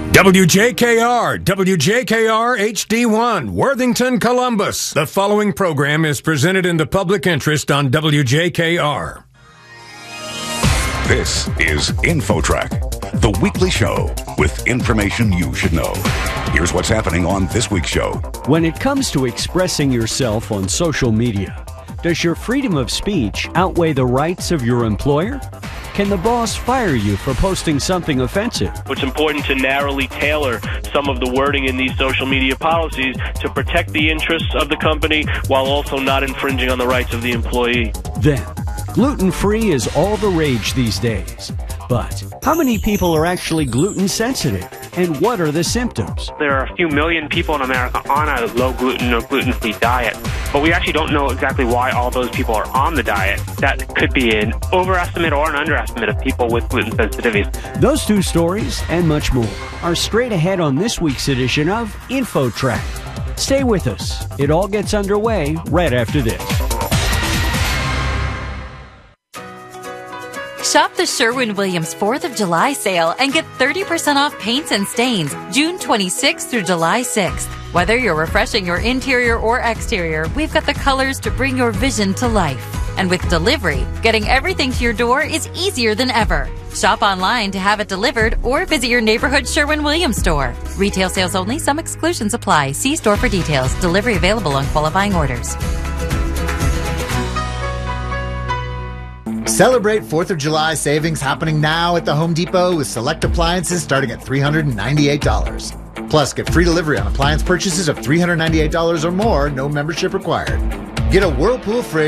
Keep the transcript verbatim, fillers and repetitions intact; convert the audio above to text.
W J K R, W J K R H D one, Worthington, Columbus. The following program is presented in the public interest on W J K R. This is InfoTrack, the weekly show with information you should know. Here's what's happening on this week's show. When it comes to expressing yourself on social media, does your freedom of speech outweigh the rights of your employer? Can the boss fire you for posting something offensive? It's important to narrowly tailor some of the wording in these social media policies to protect the interests of the company while also not infringing on the rights of the employee. Then, gluten-free is all the rage these days. But how many people are actually gluten sensitive? And what are the symptoms? There are a few million people in America on a low-gluten or gluten-free diet, but we actually don't know exactly why all those people are on the diet. That could be an overestimate or an underestimate of people with gluten sensitivities. Those two stories and much more are straight ahead on this week's edition of InfoTrack. Stay with us. It all gets underway right after this. Shop the Sherwin-Williams fourth of July sale and get thirty percent off paints and stains June twenty-sixth through July sixth. Whether you're refreshing your interior or exterior, we've got the colors to bring your vision to life. And with delivery, getting everything to your door is easier than ever. Shop online to have it delivered or visit your neighborhood Sherwin-Williams store. Retail sales only. Some exclusions apply. See store for details. Delivery available on qualifying orders. Celebrate fourth of July savings happening now at the Home Depot with select appliances starting at three hundred ninety-eight dollars. Plus, get free delivery on appliance purchases of three hundred ninety-eight dollars or more, no membership required. Get a Whirlpool fridge